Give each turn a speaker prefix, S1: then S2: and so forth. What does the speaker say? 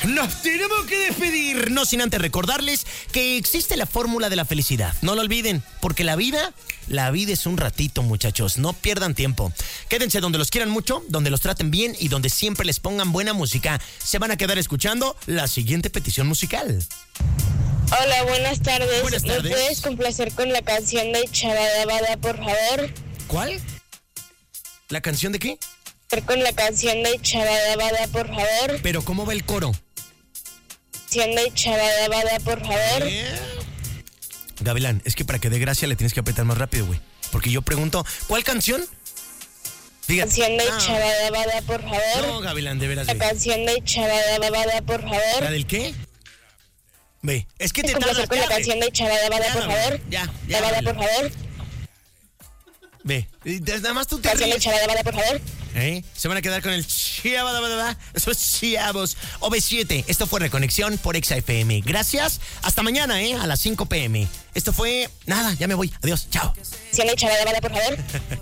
S1: Nos tenemos que despedir, no sin antes recordarles que existe la fórmula de la felicidad. No lo olviden, porque la vida es un ratito, muchachos. No pierdan tiempo. Quédense donde los quieran mucho, donde los traten bien y donde siempre les pongan buena música. Se van a quedar escuchando la siguiente petición musical.
S2: Hola, buenas tardes.
S1: Buenas tardes.
S2: ¿Me puedes complacer con la canción de Charabada, por favor?
S1: ¿Cuál? ¿La canción de qué?
S2: Con la canción de Charabada, por favor.
S1: Pero ¿cómo va el coro?
S2: Canción de Charabada, por favor.
S1: Gavilán, es que para que dé gracia le tienes que apretar más rápido, güey. Porque yo pregunto, ¿cuál canción? Diga.
S2: Canción de Charabada, por favor.
S1: No, Gavilán, de veras.
S2: La canción de Charabada, por favor.
S1: ¿La del qué? Ve, es que te
S2: complacer con la canción de Charabada, por favor.
S1: Ya.
S2: Por favor.
S1: Ve, nada más tú te
S2: Canción de
S1: ríes.
S2: Charabada, por favor.
S1: Se van a quedar con el chiabadabadaba. Esos chiabos. OV7, esto fue Reconexión por Exa FM. Gracias. Hasta mañana, a las 5 p.m. Esto fue... Nada, ya me voy. Adiós. Chao.
S2: Canción de Charabada, por favor.